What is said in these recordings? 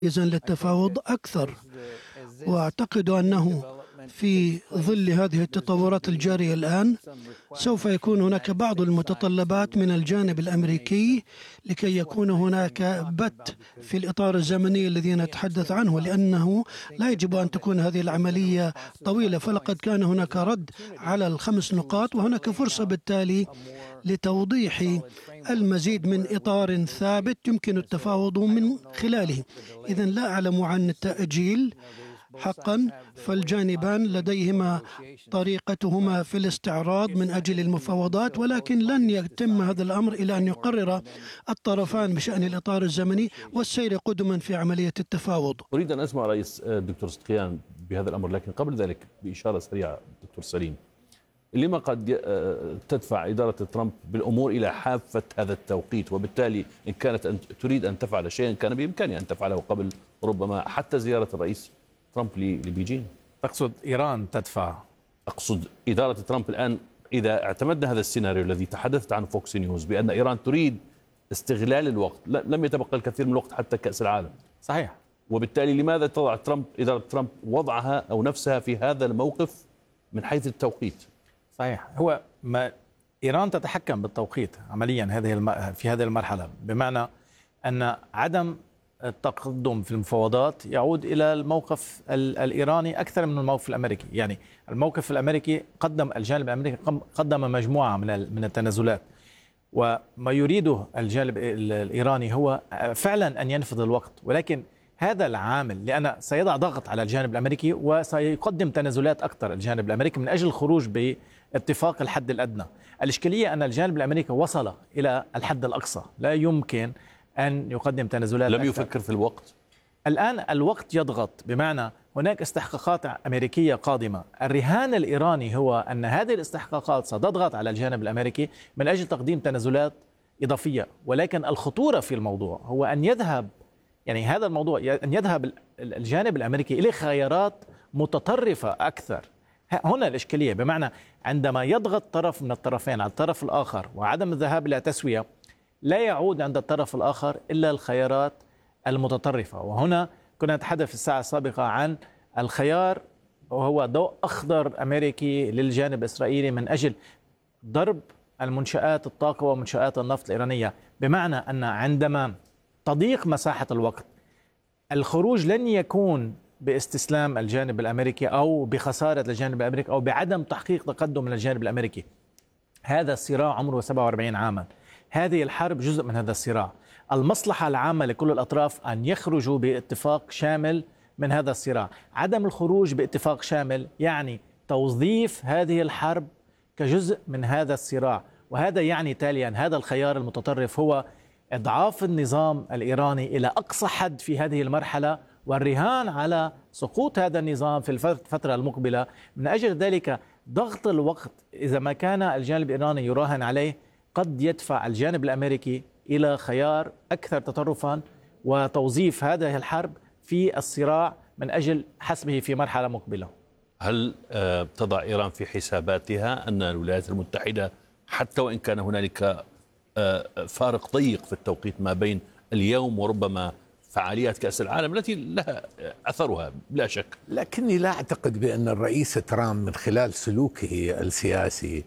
إذن للتفاوض أكثر. وأعتقد أنه في ظل هذه التطورات الجارية الآن سوف يكون هناك بعض المتطلبات من الجانب الأمريكي لكي يكون هناك بت في الإطار الزمني الذي نتحدث عنه، لأنه لا يجب أن تكون هذه العملية طويلة. فلقد كان هناك رد على الخمس نقاط، وهناك فرصة بالتالي لتوضيح المزيد من إطار ثابت يمكن التفاوض من خلاله. إذن لا أعلم عن التأجيل حقا، فالجانبان لديهما طريقتهما في الاستعراض من أجل المفاوضات، ولكن لن يتم هذا الأمر إلى أن يقرر الطرفان بشأن الإطار الزمني والسير قدما في عملية التفاوض. أريد أن أسمع رئيس دكتور صدقيان بهذا الأمر، لكن قبل ذلك بإشارة سريعة دكتور سليم، لما قد تدفع إدارة ترامب بالأمور إلى حافة هذا التوقيت؟ وبالتالي إن كانت تريد أن تفعل شيئا كان بإمكانها أن تفعله قبل ربما حتى زيارة الرئيس ترامب لبيجين. تقصد إيران تدفع؟ أقصد إدارة ترامب الآن، إذا اعتمدنا هذا السيناريو الذي تحدثت عنه فوكس نيوز بأن إيران تريد استغلال الوقت، لم يتبقى الكثير من الوقت حتى كأس العالم. صحيح. وبالتالي لماذا تضع إدارة ترامب وضعها أو نفسها في هذا الموقف من حيث التوقيت؟ صحيح. هو ما إيران تتحكم بالتوقيت عمليا في هذه المرحلة، بمعنى أن عدم التقدم في المفاوضات يعود إلى الموقف الإيراني أكثر من الموقف الأمريكي. يعني الموقف الأمريكي الجانب الأمريكي قدم مجموعة من التنازلات، وما يريده الجانب الإيراني هو فعلا أن ينفذ الوقت، ولكن هذا العامل لأن سيضع ضغط على الجانب الأمريكي وسيقدم تنازلات أكثر الجانب الأمريكي من أجل الخروج باتفاق الحد الأدنى. الإشكالية أن الجانب الأمريكي وصل إلى الحد الأقصى، لا يمكن أن يقدم تنازلات لم أكثر. يفكر في الوقت. الآن الوقت يضغط، بمعنى هناك استحقاقات أمريكية قادمة. الرهان الإيراني هو أن هذه الاستحقاقات ستضغط على الجانب الأمريكي من أجل تقديم تنازلات إضافية، ولكن الخطورة في الموضوع هو أن يذهب هذا الموضوع أن يذهب الجانب الأمريكي إلى خيارات متطرفة أكثر. هنا الإشكالية، بمعنى عندما يضغط طرف من الطرفين على الطرف الآخر وعدم الذهاب إلى تسوية، لا يعود عند الطرف الآخر إلا الخيارات المتطرفة. وهنا كنا نتحدث في الساعة السابقة عن الخيار وهو ضوء أخضر أمريكي للجانب الإسرائيلي من أجل ضرب المنشآت الطاقة ومنشآت النفط الإيرانية، بمعنى أن عندما تضيق مساحة الوقت الخروج لن يكون باستسلام الجانب الأمريكي أو بخسارة الجانب الأمريكي أو بعدم تحقيق تقدم من الجانب الأمريكي. هذا الصراع عمره 47 عاما، هذه الحرب جزء من هذا الصراع. المصلحة العامة لكل الأطراف أن يخرجوا باتفاق شامل من هذا الصراع. عدم الخروج باتفاق شامل يعني توظيف هذه الحرب كجزء من هذا الصراع، وهذا يعني تاليا هذا الخيار المتطرف هو إضعاف النظام الإيراني إلى أقصى حد في هذه المرحلة، والرهان على سقوط هذا النظام في الفترة المقبلة. من أجل ذلك ضغط الوقت إذا ما كان الجانب الإيراني يراهن عليه قد يدفع الجانب الأمريكي إلى خيار أكثر تطرفا وتوظيف هذه الحرب في الصراع من أجل حسمه في مرحلة مقبلة. هل تضع إيران في حساباتها أن الولايات المتحدة حتى وإن كان هنالك فارق ضيق في التوقيت ما بين اليوم وربما فعاليات كأس العالم التي لها أثرها بلا شك، لكني لا أعتقد بأن الرئيس ترامب من خلال سلوكه السياسي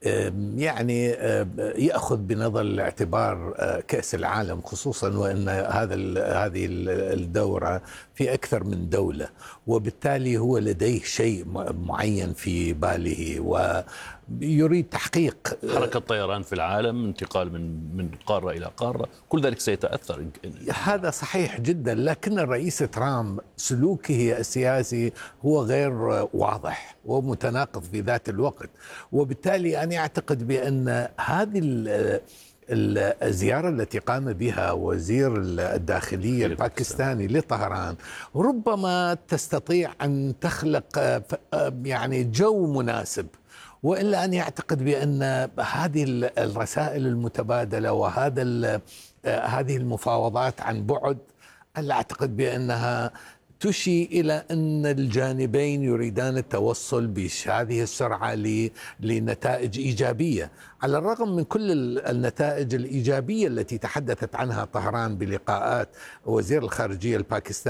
يأخذ بنظر الاعتبار كأس العالم، خصوصا وأن هذه الدورة في أكثر من دولة، وبالتالي هو لديه شيء معين في باله ويريد تحقيق حركة طيران في العالم، انتقال من قارة إلى قارة، كل ذلك سيتأثر. هذا صحيح جدا، لكن الرئيس ترامب سلوكه السياسي هو غير واضح ومتناقض في ذات الوقت، وبالتالي أنا أعتقد بأن هذه الزيارة التي قام بها وزير الداخلية الباكستاني لطهران ربما تستطيع أن تخلق جو مناسب، وإلا أن يعتقد بأن هذه الرسائل المتبادلة هذه المفاوضات عن بعد، ألا أعتقد بأنها تشي إلى أن الجانبين يريدان التوصل بهذه السرعة لنتائج إيجابية، على الرغم من كل النتائج الإيجابية التي تحدثت عنها طهران بلقاءات وزير الخارجية الباكستاني